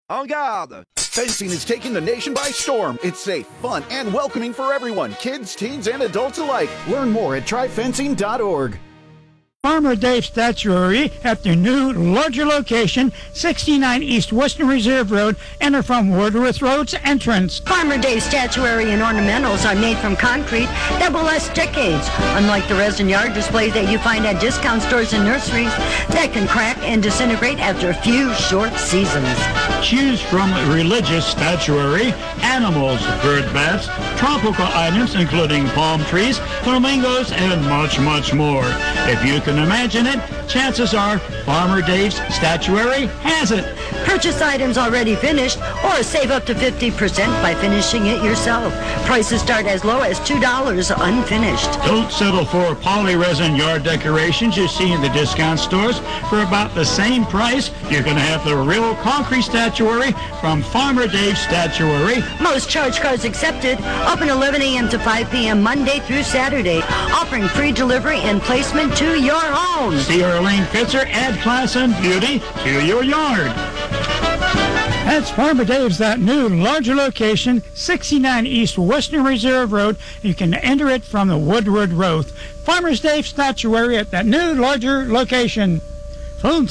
En garde! Fencing is taking the nation by storm. It's safe, fun, and welcoming for everyone, kids, teens, and adults alike. Learn more at tryfencing.org. Farmer Dave Statuary at their new, larger location, 69 East Western Reserve Road. Enter from Woodworth Road's entrance. Farmer Dave Statuary and ornamentals are made from concrete that will last decades, unlike the resin yard displays that you find at discount stores and nurseries that can crack and disintegrate after a few short seasons. Choose from religious statuary, animals, bird baths, tropical items including palm trees, flamingos, and much, much more. If you can imagine it, chances are Farmer Dave's Statuary has it. Purchase items already finished or save up to 50% by finishing it yourself. Prices start as low as $2 unfinished. Don't settle for poly-resin yard decorations you see in the discount stores. For about the same price, you're going to have the real concrete statuary from Farmer Dave's Statuary. Most charge cards accepted. Open 11 a.m. to 5 p.m. Monday through Saturday. Offering free delivery and placement to your home. See Arlene Pitzer, add class and beauty to your yard. That's Farmer Dave's, that new, larger location, 69 East Western Reserve Road. You can enter it from the Woodward Road. Farmer's Dave Statuary at that new, larger location. Phone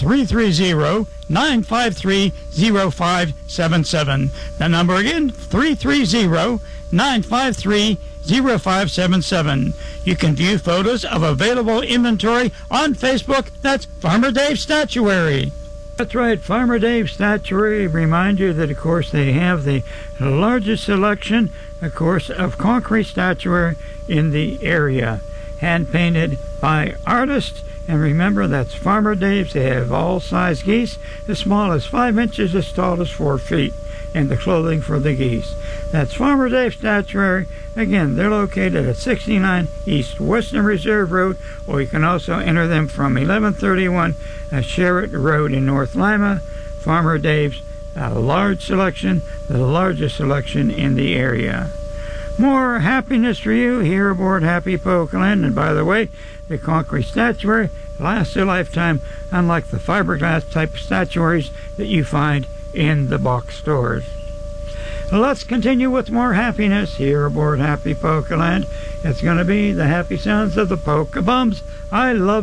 330-953-0577. The number again, 330-953-0577. You can view photos of available inventory on Facebook. That's Farmer Dave Statuary. That's right, Farmer Dave Statuary. Remind you that, of course, they have the largest selection, of course, of concrete statuary in the area. Hand-painted by artists. And remember, that's Farmer Dave's. They have all size geese, as small as 5 inches, as tall as 4 feet, and the clothing for the geese. That's Farmer Dave Statuary. Again, they're located at 69 East Western Reserve Road, or you can also enter them from 1131 Sherritt Road in North Lima. Farmer Dave's, a large selection, the largest selection in the area. More happiness for you here aboard Happy Pokeland. And by the way, the concrete statuary lasts a lifetime, unlike the fiberglass type statuaries that you find in the box stores. Let's continue with more happiness here aboard Happy Pokeland. It's going to be the happy sounds of the Pokebums. I love